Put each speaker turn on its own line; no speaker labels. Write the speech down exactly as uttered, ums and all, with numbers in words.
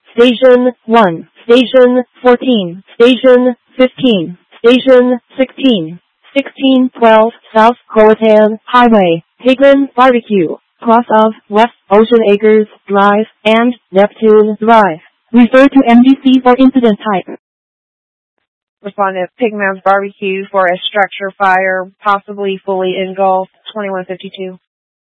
Station one, Station fourteen, Station fifteen, Station sixteen, sixteen twelve South Croatan Highway, Hickman Barbecue, cross of West Ocean Acres Drive and Neptune Drive. Refer to M D C for incident type.
Respondent, Pigman's Barbecue for a structure fire, possibly fully engulfed, twenty-one fifty-two.